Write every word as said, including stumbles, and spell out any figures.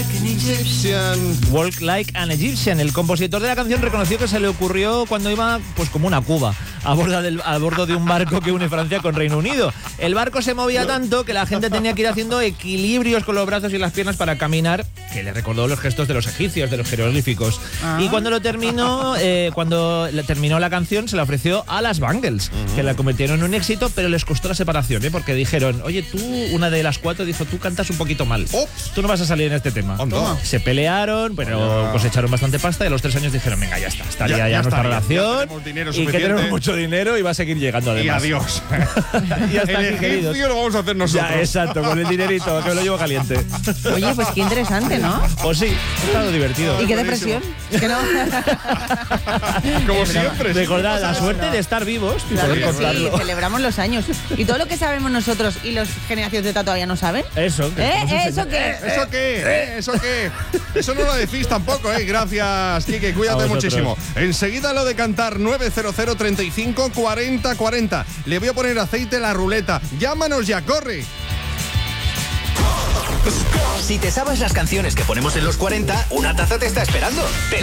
an Egyptian. Walk Like an Egyptian. El compositor de la canción reconoció que se le ocurrió cuando iba pues como una cuba a bordo, del, a bordo de un barco que une Francia con Reino Unido. El barco se movía tanto que la gente tenía que ir haciendo equilibrios con los brazos y las piernas para caminar, que le recordó los gestos de los egipcios, de los jeroglíficos. Ah. Y cuando lo terminó, eh, cuando terminó la canción, se la ofreció a las Bangles, uh-huh. que la convirtieron en un éxito, pero les costó la separación, ¿eh? Porque dijeron, oye, tú, una de las cuatro dijo, tú cantas un poquito mal. Ups. Tú no vas a salir en este tema. Toma. Se pelearon, pero cosecharon bastante pasta y a los tres años dijeron, venga, ya está, estaría ya, ya, ya nuestra relación. Y que tenemos mucho dinero y va a seguir llegando además. Y adiós. Y hasta el aquí, egipcio lo vamos a hacer nosotros. Ya, exacto, con el dinerito, que me lo llevo caliente. Oye, pues qué interesante, ¿no? Pues sí, ha estado divertido. ¿Y qué depresión? ¿Que no? Como siempre. Recordad la suerte de estar vivos y claro poder que contarlo. Sí, celebramos los años. ¿Y todo lo que sabemos nosotros y los generaciones de Z todavía no saben? Eso. ¿Eh? ¿Eh? ¿Eso qué? ¿Eso qué? ¿Eh? ¿Eso qué? Eso no lo decís tampoco, ¿eh? Gracias, Kike, cuídate muchísimo. Enseguida lo de cantar nueve cero cero, treinta y cinco, cuarenta, cuarenta. Le voy a poner aceite a la ruleta. Llámanos ya, corre. Si te sabes las canciones que ponemos en los cuarenta, una taza te está esperando.